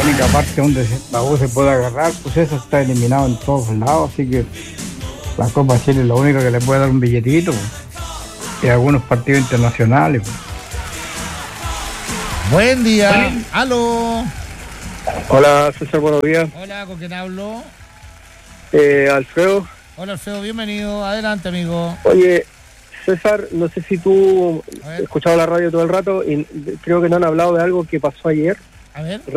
única parte donde la U se puede agarrar, pues eso está eliminado en todos lados, así que la Copa Chile es lo único que le puede dar un billetito, pues, y algunos partidos internacionales. Pues. Buen día. Aló. Hola César, buenos días. Hola, ¿con quién hablo? Alfredo. Hola, Alfredo, bienvenido. Adelante, amigo. Oye, César, no sé si tú has escuchado la radio todo el rato y creo que no han hablado de algo que pasó ayer. A ver.